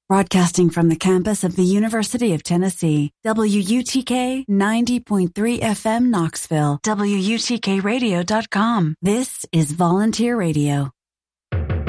Broadcasting from the campus of the University of Tennessee, WUTK 90.3 FM Knoxville, WUTKradio.com. This is Volunteer Radio.